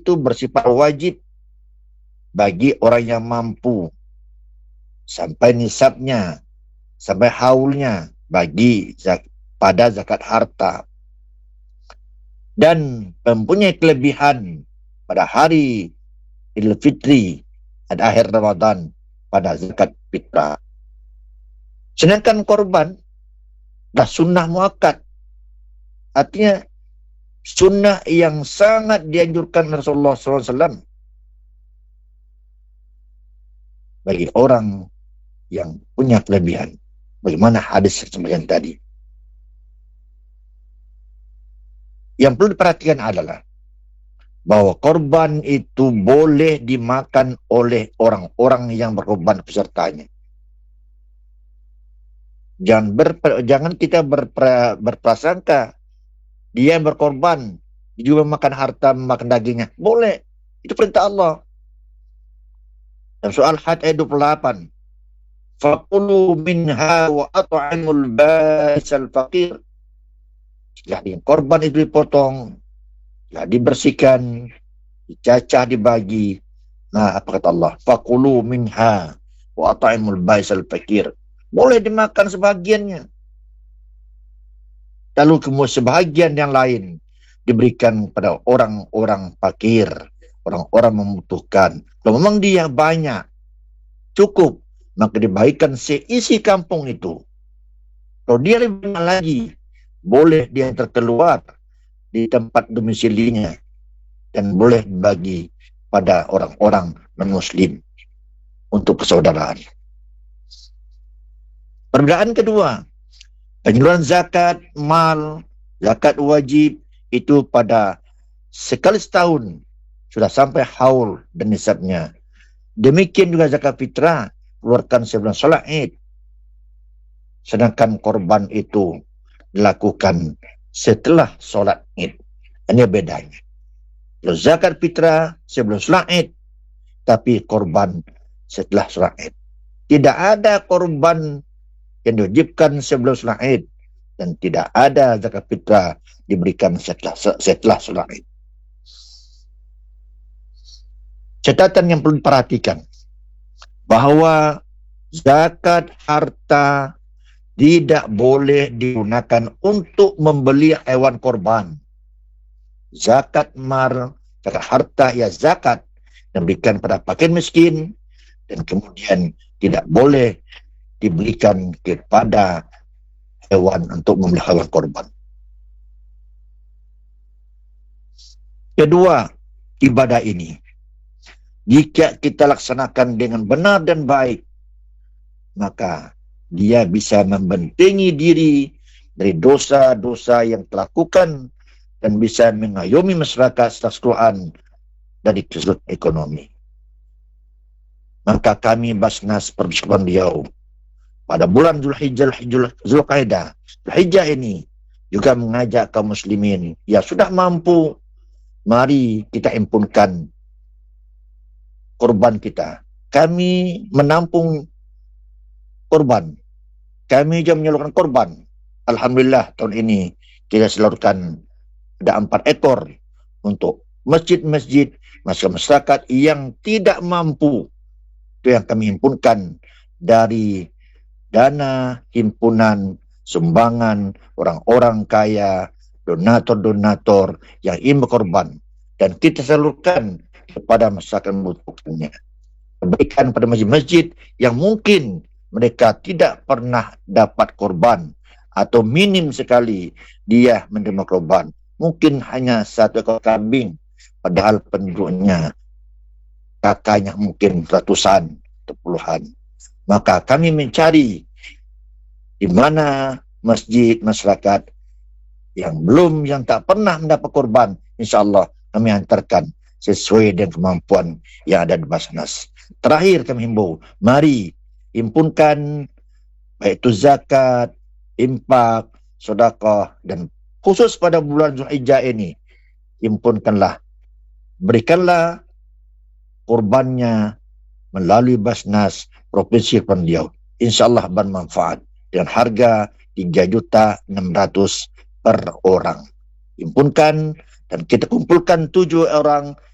itu bersifat wajib bagi orang yang mampu sampai nisabnya, sampai haulnya bagi pada zakat harta, dan mempunyai kelebihan pada hari Idul Fitri dan akhir Ramadan pada zakat fitrah. Sedangkan korban dah sunnah muakkad, artinya sunnah yang sangat dianjurkan Rasulullah SAW bagi orang yang punya kelebihan. Bagaimana hadis seperti tadi. Yang perlu diperhatikan adalah bahwa korban itu boleh dimakan oleh orang-orang yang berkorban pesertanya. Jangan kita berprasangka dia berkorban, dia juga makan harta, makan dagingnya. Boleh. Itu perintah Allah. Dan soal Hajj ayat 28. Faqulu minha wa at'imul ba'isal faqir. Jadi korban itu dipotong, dibersihkan, dicacah, dibagi. Nah, apa kata Allah? Faqulu minha wa at'imul ba'isal faqir. Boleh dimakan sebagiannya. Lalu kemudian sebahagian yang lain diberikan pada orang-orang fakir, orang-orang membutuhkan. Kalau memang dia banyak, cukup, maka dibagikan seisi kampung itu. Kalau dia lebih banyak lagi, boleh dia terkeluar di tempat domisilinya dan boleh dibagi pada orang-orang non-muslim untuk persaudaraan. Perbedaan kedua, penyaluran zakat mal, zakat wajib itu pada sekali setahun sudah sampai haul dan nisabnya. Demikian juga zakat fitrah keluarkan sebelum sholat Id. Sedangkan korban itu dilakukan setelah sholat Id. Ini bedanya. Kalau zakat fitrah sebelum sholat Id, tapi korban setelah sholat Id. Tidak ada korban yang diwajibkan sebelum sholat Id, dan tidak ada zakat fitrah diberikan setelah sholat Id. Catatan yang perlu diperhatikan, bahwa zakat harta tidak boleh digunakan untuk membeli hewan korban. Zakat mal, zakat harta ya zakat yang diberikan pada fakir miskin, dan kemudian tidak boleh diberikan kepada hewan untuk membeli hewan korban. Kedua, ibadah ini jika kita laksanakan dengan benar dan baik, maka dia bisa membentengi diri dari dosa-dosa yang terlakukan dan bisa mengayomi masyarakat keseluruhan dari kesulitan ekonomi. Maka kami Basnas Persekutuan Riau pada bulan Zulhijjah ini juga mengajak kaum muslimin yang sudah mampu, mari kita impunkan korban kita. Kami menampung korban. Kami juga menyalurkan korban. Alhamdulillah tahun ini kita salurkan ada 4 ekor untuk masjid-masjid, masyarakat yang tidak mampu. Itu yang kami himpunkan dari dana himpunan sumbangan orang-orang kaya, donator-donator yang ingin berkorban, dan kita salurkan kepada masyarakat membutuhkannya. Berikan pada masjid-masjid yang mungkin mereka tidak pernah dapat korban atau minim sekali dia menerima korban. Mungkin hanya 1 ekor kambing, padahal penduduknya kakaknya mungkin ratusan atau puluhan. Maka kami mencari di mana masjid masyarakat yang tak pernah mendapat korban, insya-Allah kami hantarkan sesuai dengan kemampuan yang ada di Basnas. Terakhir kami himbau, mari himpunkan baik itu zakat, infak, sedekah, dan khusus pada bulan Zulhijjah ini, himpunkanlah, berikanlah korbannya melalui Basnas Provinsi Kepulauan Riau. InsyaAllah bermanfaat dengan harga 3.600.000 per orang. Himpunkan dan kita kumpulkan 7 orang